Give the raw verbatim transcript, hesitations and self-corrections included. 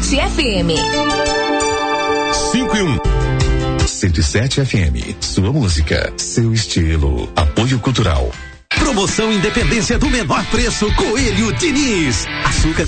sete F M. cinco e um. cento e sete F M. Sua música, seu estilo. Apoio Cultural. Promoção Independência do menor preço, Coelho Diniz. Açúcar